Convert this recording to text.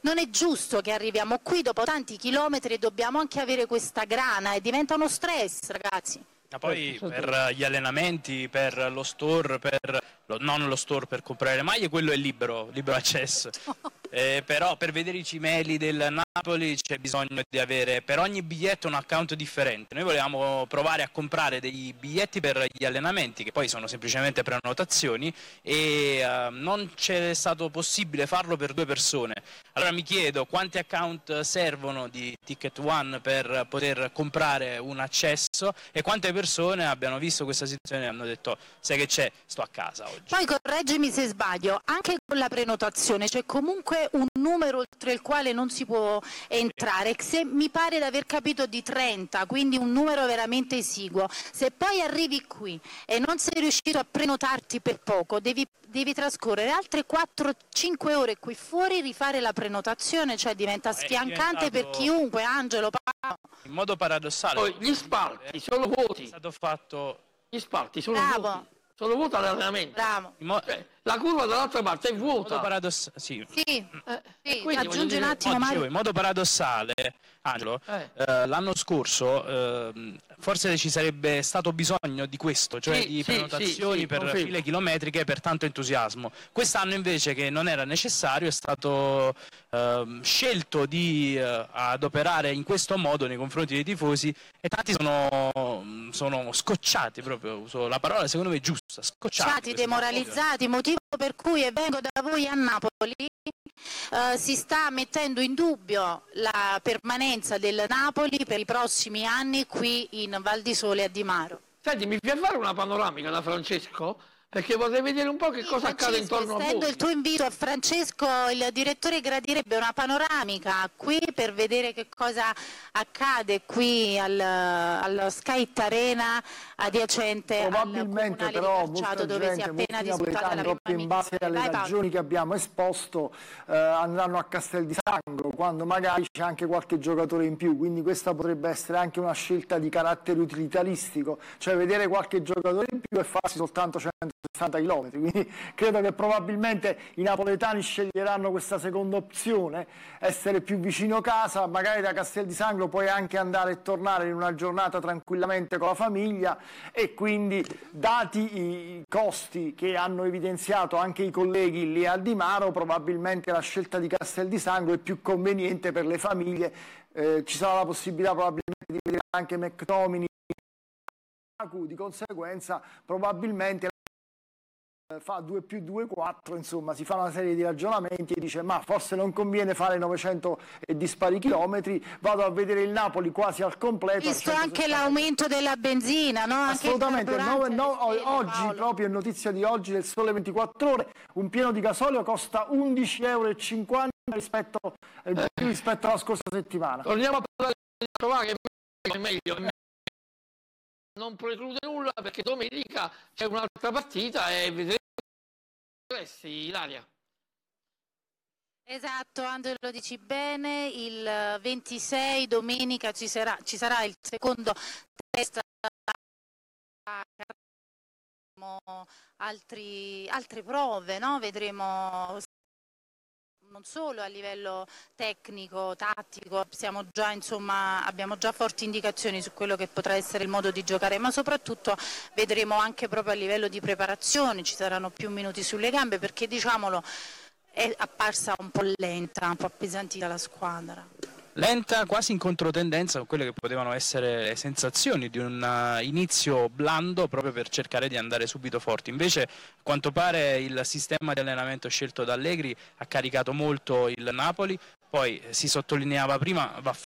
non è giusto che arriviamo qui dopo tanti chilometri e dobbiamo anche avere questa grana e diventa uno stress, ragazzi. Ma poi per gli allenamenti, per lo store, non lo store per comprare le maglie, quello è libero accesso. Però per vedere i cimeli del Napoli c'è bisogno di avere per ogni biglietto un account differente. Noi volevamo provare a comprare dei biglietti per gli allenamenti, che poi sono semplicemente prenotazioni, e non c'è stato possibile farlo per 2 persone. Allora mi chiedo quanti account servono di Ticket One per poter comprare un accesso e quante persone abbiano visto questa situazione e hanno detto sai che c'è, sto a casa oggi. Poi correggimi se sbaglio, anche con la prenotazione c'è comunque un numero oltre il quale non si può entrare, se mi pare di aver capito di 30, quindi un numero veramente esiguo. Se poi arrivi qui e non sei riuscito a prenotarti per poco, devi trascorrere altre 4-5 ore qui fuori, rifare la prenotazione, cioè diventa sfiancante per chiunque, Angelo, Paolo. In modo paradossale. Poi gli spalti sono vuoti. È stato fatto. Gli spalti sono Bravo. vuoti. Sono vuoti all'allenamento. Bravo. Cioè, la curva dall'altra parte è In modo vuota. paradossale. Sì. Sì, quindi aggiungi un voglio attimo No, Mario. dicevo, in modo paradossale, Angelo, l'anno scorso forse ci sarebbe stato bisogno di questo, cioè Sì, di sì, prenotazioni sì, per confermo. file chilometriche per tanto entusiasmo. Quest'anno invece, che non era necessario, è stato scelto di adoperare in questo modo nei confronti dei tifosi e tanti sono scocciati, proprio uso la parola secondo me giusta, scocciati, Demoralizzati, motivo per cui, e vengo da voi a Napoli, si sta mettendo in dubbio la permanenza del Napoli per i prossimi anni qui in Val di Sole a Di Maro. Senti, mi fai fare una panoramica da Francesco? Perché vorrei vedere un po' che cosa accade intorno a Estendo voi. il tuo invito a Francesco, il direttore gradirebbe una panoramica qui per vedere che cosa accade qui al Skyt Arena adiacente al Probabilmente comunale però di Bracciato, molta dove si è gente, appena molti disputata napoletani, la proprio in base alle Vai, Paolo. ragioni che abbiamo esposto, andranno a Castel di Sangro, quando magari c'è anche qualche giocatore in più, quindi questa potrebbe essere anche una scelta di carattere utilitaristico, cioè vedere qualche giocatore in più e farsi soltanto 160 km, quindi credo che probabilmente i napoletani sceglieranno questa seconda opzione, essere più vicino casa, magari da Castel di Sangro puoi anche andare e tornare in una giornata tranquillamente con la famiglia, e quindi dati i costi che hanno evidenziato anche i colleghi lì a Di Maro, probabilmente la scelta di Castel di Sangro è più conveniente per le famiglie, ci sarà la possibilità probabilmente di vedere anche McTominay, di conseguenza probabilmente fa 2 più 2 4, insomma si fa una serie di ragionamenti e dice ma forse non conviene fare 900 e dispari chilometri, vado a vedere il Napoli quasi al completo. Visto anche l'aumento della benzina, no? Anche Assolutamente, il carburante, oggi, Paolo. proprio notizia di oggi del Sole 24 Ore, un pieno di gasolio costa 11,50 euro rispetto alla scorsa settimana. Torniamo a parlare di trovare, è meglio. Non preclude nulla perché domenica c'è un'altra partita e vedremo Ilaria. Esatto, Angelo, lo dici bene, il 26 domenica ci sarà il secondo test, altre prove, no? Vedremo non solo a livello tecnico, tattico, abbiamo già forti indicazioni su quello che potrà essere il modo di giocare, ma soprattutto vedremo anche proprio a livello di preparazione, ci saranno più minuti sulle gambe perché diciamolo è apparsa un po' lenta, un po' appesantita la squadra. Lenta, quasi in controtendenza con quelle che potevano essere le sensazioni di un inizio blando proprio per cercare di andare subito forti. Invece a quanto pare il sistema di allenamento scelto da Allegri ha caricato molto il Napoli, poi si sottolineava prima, va